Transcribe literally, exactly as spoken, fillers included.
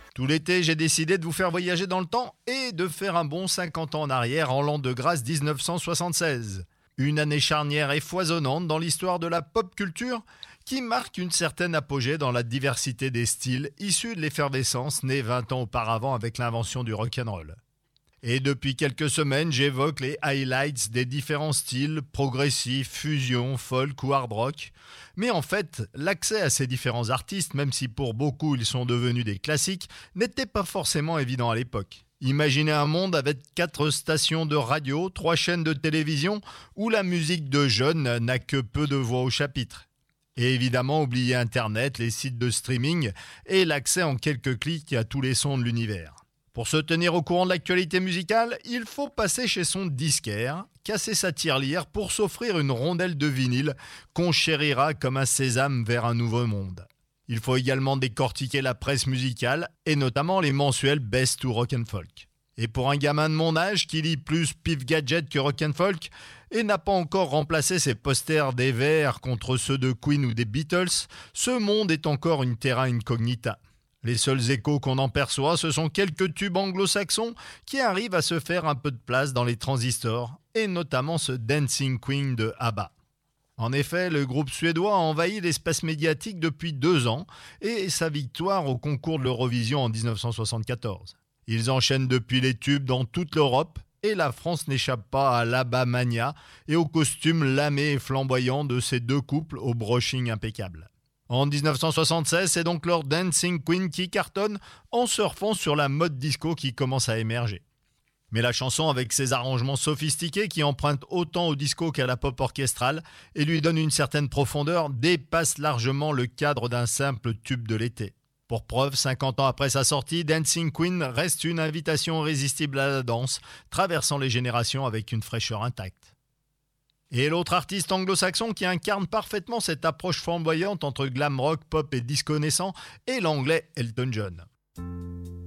Tout l'été, j'ai décidé de vous faire voyager dans le temps et de faire un bond cinquante ans en arrière en l'an de grâce dix-neuf cent soixante-seize. Une année charnière et foisonnante dans l'histoire de la pop culture qui marque une certaine apogée dans la diversité des styles issus de l'effervescence née vingt ans auparavant avec l'invention du rock'n'roll. Et depuis quelques semaines, j'évoque les highlights des différents styles, progressifs, fusion, folk ou hard rock. Mais en fait, l'accès à ces différents artistes, même si pour beaucoup ils sont devenus des classiques, n'était pas forcément évident à l'époque. Imaginez un monde avec quatre stations de radio, trois chaînes de télévision, où la musique de jeunes n'a que peu de voix au chapitre. Et évidemment, oubliez Internet, les sites de streaming et l'accès en quelques clics à tous les sons de l'univers. Pour se tenir au courant de l'actualité musicale, il faut passer chez son disquaire, casser sa tirelire pour s'offrir une rondelle de vinyle qu'on chérira comme un sésame vers un nouveau monde. Il faut également décortiquer la presse musicale et notamment les mensuels Best ou Rock and Folk. Et pour un gamin de mon âge qui lit plus Pif Gadget que Rock and Folk et n'a pas encore remplacé ses posters des Verts contre ceux de Queen ou des Beatles, ce monde est encore une terra incognita. Les seuls échos qu'on en perçoit, ce sont quelques tubes anglo-saxons qui arrivent à se faire un peu de place dans les transistors, et notamment ce Dancing Queen de ABBA. En effet, le groupe suédois a envahi l'espace médiatique depuis deux ans, et sa victoire au concours de l'Eurovision en dix-neuf cent soixante-quatorze. Ils enchaînent depuis les tubes dans toute l'Europe, et la France n'échappe pas à l'ABBA Mania et au costume lamé et flamboyant de ces deux couples au brushing impeccable. En dix-neuf cent soixante-seize, c'est donc leur Dancing Queen qui cartonne en surfant sur la mode disco qui commence à émerger. Mais la chanson, avec ses arrangements sophistiqués qui empruntent autant au disco qu'à la pop orchestrale et lui donnent une certaine profondeur, dépasse largement le cadre d'un simple tube de l'été. Pour preuve, cinquante ans après sa sortie, Dancing Queen reste une invitation irrésistible à la danse, traversant les générations avec une fraîcheur intacte. Et l'autre artiste anglo-saxon qui incarne parfaitement cette approche flamboyante entre glam rock, pop et disco naissant est l'anglais Elton John.